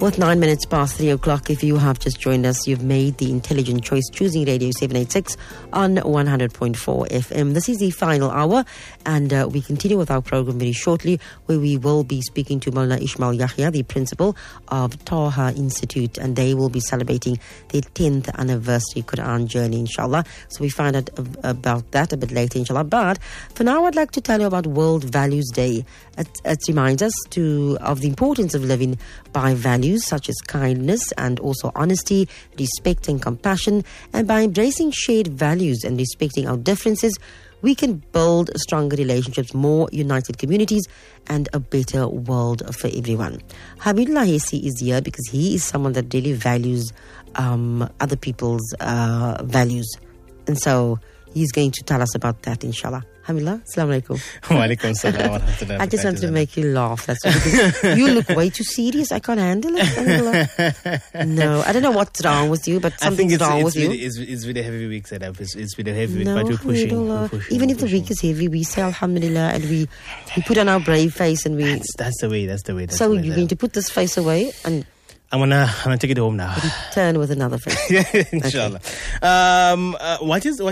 With 9 minutes past 3 o'clock, if you have just joined us, you've made the intelligent choice, choosing Radio 786 on 100.4 FM. This is the final hour, and we continue with our program very shortly, where we will be speaking to Maulana Ismail Yahya, the principal of Taha Institute, and they will be celebrating their 10th anniversary Quran journey, inshallah. So we find out about that a bit later, inshallah. But for now, I'd like to tell you about World Values Day. It reminds us of the importance of living by values such as kindness and also honesty, respect and compassion. And by embracing shared values and respecting our differences, we can build stronger relationships, more united communities, and a better world for everyone. Hamidullah Hesi is here because he is someone that really values other people's values. And so he's going to tell us about that, inshallah. Hamidullah, assalamu alaikum. Wa alaikum salam. I just want to make you laugh. That's because you look way too serious. I can't handle it, Hamidullah. No, I don't know what's wrong with you, but something's wrong with you. It's been a heavy week, Sadaf. It's been a heavy week, no, but we're pushing. Even if the week is heavy, we say alhamdulillah and we put on our brave face and we... That's the way. So you're going to put this face away and... I'm gonna take it home now. Return with another face. Inshallah. Okay. What is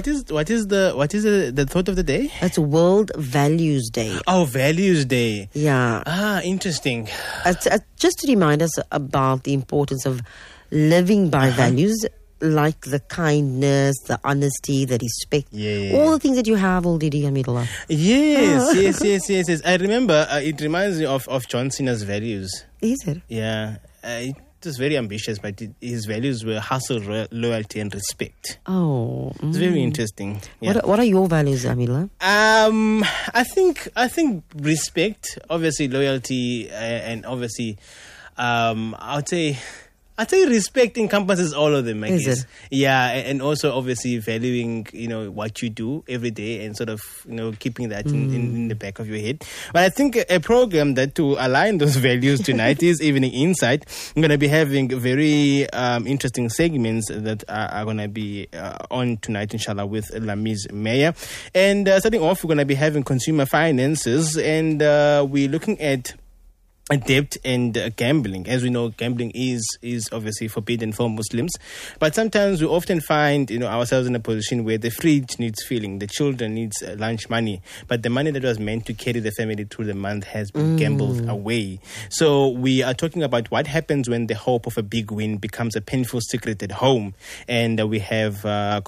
the thought of the day? It's World Values Day. Oh, Values Day. Yeah. Interesting. Just to remind us about the importance of living by values, like the kindness, the honesty, the respect, all the things that you have already, Hamidullah. Yes. I remember. It reminds me of John Cena's values. Is it? Yeah. It was very ambitious, but his values were hustle, loyalty, and respect. Oh, it's very interesting. Yeah. What are your values, Hamidullah? I think respect, obviously loyalty, and obviously, I'd say respect encompasses all of them, I guess. Is it? Yeah, and also obviously valuing, what you do every day and sort of, keeping that in the back of your head. But I think a program that to align those values tonight is Evening Insight. I'm going to be having very interesting segments that are going to be on tonight, inshallah, with Lamiz Meyer. And starting off, we're going to be having consumer finances, and we're looking at debt and gambling. As we know, gambling is obviously forbidden for Muslims, but sometimes we often find ourselves in a position where the fridge needs filling, the children needs lunch money, but the money that was meant to carry the family through the month has been gambled away. So we are talking about what happens when the hope of a big win becomes a painful secret at home. And we have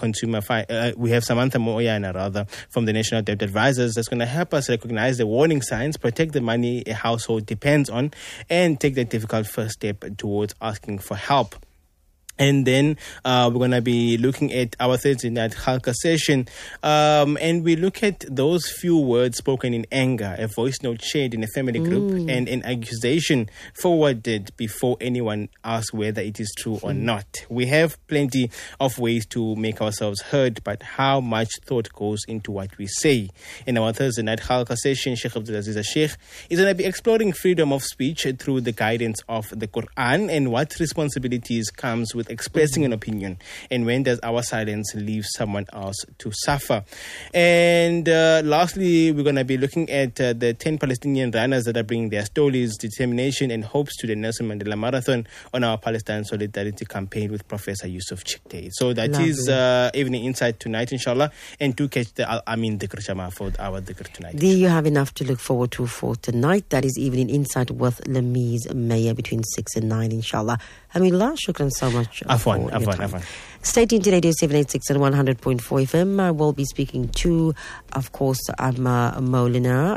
we have Samantha Moyana from the National Debt Advisors that's going to help us recognize the warning signs, protect the money a household depends on, and take the difficult first step towards asking for help. And then we're going to be looking at our Thursday night Khalqa session, and we look at those few words spoken in anger, a voice note shared in a family group, and an accusation forwarded before anyone asks whether it is true or not. We have plenty of ways to make ourselves heard, but how much thought goes into what we say? In our Thursday night Khalqa session, Sheikh Abdulaziz Sheikh is going to be exploring freedom of speech through the guidance of the Quran and what responsibilities comes with expressing an opinion, and when does our silence leave someone else to suffer? And lastly, we're going to be looking at the 10 Palestinian runners that are bringing their stories, determination and hopes to the Nelson Mandela Marathon on our Palestine Solidarity campaign with Professor Yusuf Chikdei. So that is Evening Insight tonight, inshallah, and to catch the Al-Amin Dhikr Shama for our Dhikr tonight. There you have enough to look forward to for tonight. That is Evening Insight with Lamiz Meyer between 6 and 9, inshallah. Hamidullah, shukran so much. Afwan. Stay tuned to Radio 786 and 100.4 FM. I will be speaking to, of course, Maulana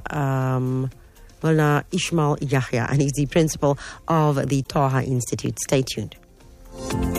Ismail Yahya, and he's the principal of the Taha Institute. Stay tuned.